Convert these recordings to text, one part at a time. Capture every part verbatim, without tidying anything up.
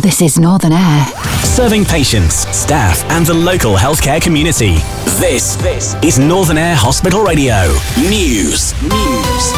This is Northern Air. Serving patients, staff and the local healthcare community. This, this is Northern Air Hospital Radio. News. News.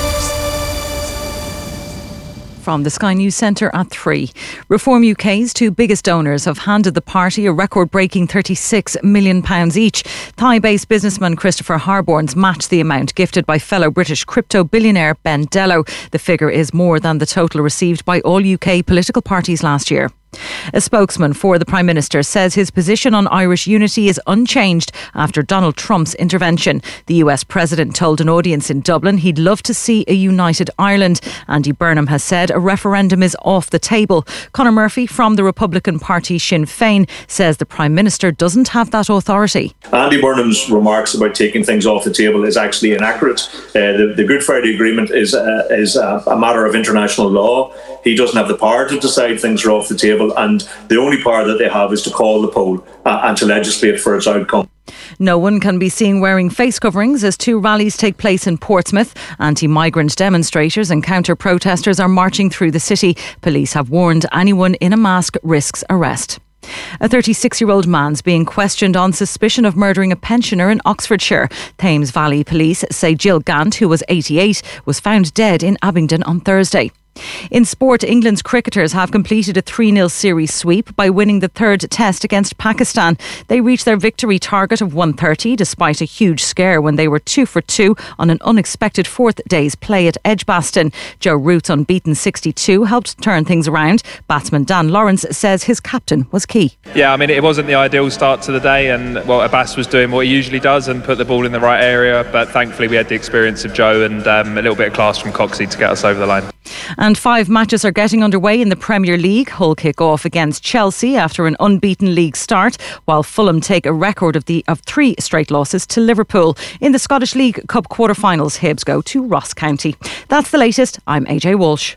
From the Sky News Centre at three. Reform U K's two biggest donors have handed the party a record-breaking thirty-six million pounds each. Thai-based businessman Christopher Harborns matched the amount gifted by fellow British crypto billionaire Ben Dello. The figure is more than the total received by all U K political parties last year. A spokesman for the Prime Minister says his position on Irish unity is unchanged after Donald Trump's intervention. The U S President told an audience in Dublin he'd love to see a united Ireland. Andy Burnham has said a referendum is off the table. Conor Murphy from the Republican Party Sinn Féin says the Prime Minister doesn't have that authority. Andy Burnham's remarks about taking things off the table is actually inaccurate. Uh, the, the Good Friday Agreement is, uh, is a, a matter of international law. He doesn't have the power to decide things are off the table, and the only power that they have is to call the poll uh, and to legislate for its outcome. No one can be seen wearing face coverings as two rallies take place in Portsmouth. Anti-migrant demonstrators and counter-protesters are marching through the city. Police have warned anyone in a mask risks arrest. A thirty-six-year-old man's being questioned on suspicion of murdering a pensioner in Oxfordshire. Thames Valley Police say Jill Gant, who was eighty-eight, was found dead in Abingdon on Thursday. In sport, England's cricketers have completed a three nil series sweep by winning the third test against Pakistan. They reached their victory target of one thirty despite a huge scare when they were two for two on an unexpected fourth day's play at Edgbaston. Joe Root's unbeaten sixty-two helped turn things around. Batsman Dan Lawrence says his captain was key. Yeah, I mean, it wasn't the ideal start to the day, and well, Abbas was doing what he usually does and put the ball in the right area, but thankfully we had the experience of Joe and um, a little bit of class from Coxey to get us over the line. And five matches are getting underway in the Premier League. Hull kick off against Chelsea after an unbeaten league start, while Fulham take a record of the of three straight losses to Liverpool. In the Scottish League Cup quarter-finals, Hibs go to Ross County. That's the latest. I'm A J Walsh.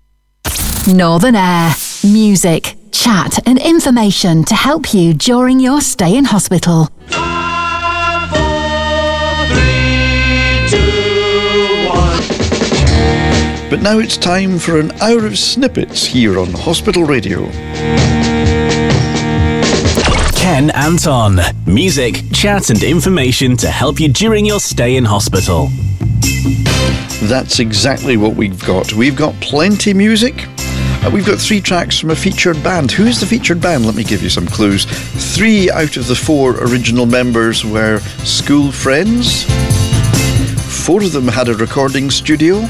Northern Air. Music, chat and information to help you during your stay in hospital. But now it's time for an hour of snippets here on Hospital Radio. Ken Anton. Music, chat and information to help you during your stay in hospital. That's exactly what we've got. We've got plenty music. Uh, we've got three tracks from a featured band. Who's the featured band? Let me give you some clues. Three out of the four original members were school friends. Four of them had a recording studio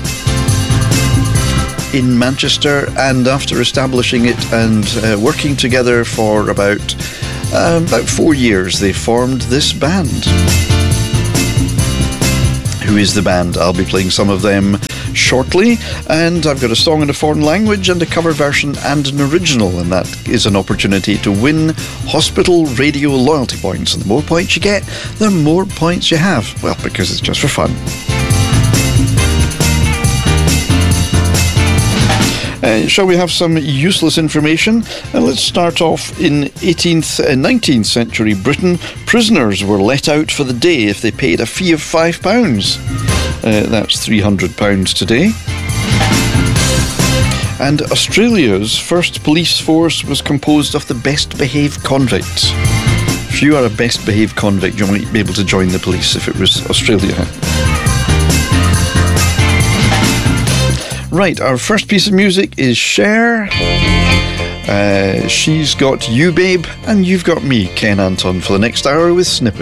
in Manchester, and after establishing it and uh, working together for about um, about four years, they formed this band. Who is the band? I'll be playing some of them shortly, and I've got a song in a foreign language and a cover version and an original, and that is an opportunity to win Hospital Radio loyalty points. And the more points you get, the more points you have. Well, because it's just for fun. Uh, shall we have some useless information? Uh, let's start off in eighteenth and nineteenth century Britain. Prisoners were let out for the day if they paid a fee of five pounds. Uh, that's three hundred pounds today. And Australia's first police force was composed of the best behaved convicts. If you are a best behaved convict, you might be able to join the police if it was Australia. Right, our first piece of music is Cher. Uh, she's got You Babe, and you've got me, Ken Anton, for the next hour with Snippet.